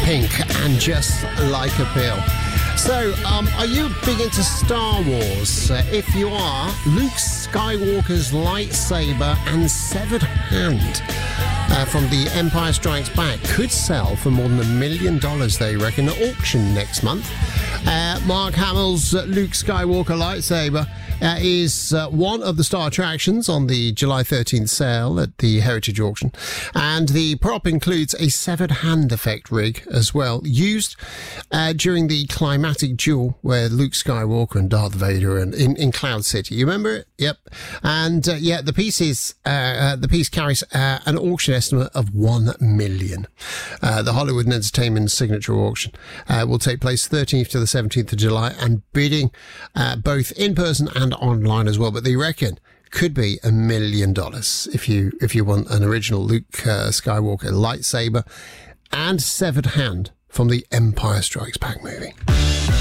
Pink and Just Like a Pill. So, are you big into Star Wars? If you are, Luke Skywalker's lightsaber and severed hand from The Empire Strikes Back could sell for more than $1 million, they reckon, at auction next month. Mark Hamill's Luke Skywalker lightsaber is one of the star attractions on the July 13th sale at the Heritage Auction, and the prop includes a severed hand effect rig as well, used during the climactic duel where Luke Skywalker and Darth Vader are in Cloud City. You remember it? Yep. And the piece carries an auction estimate of $1 million. The Hollywood and Entertainment signature auction will take place 13th to the 17th of July, and bidding both in person and online as well, but they reckon could be $1 million if you want an original Luke Skywalker lightsaber and severed hand from the Empire Strikes Back movie.